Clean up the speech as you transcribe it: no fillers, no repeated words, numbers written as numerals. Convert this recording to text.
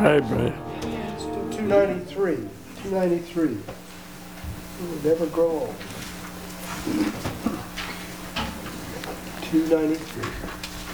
right, Brian. Let's do 293. 293. We'll never grow old. 293.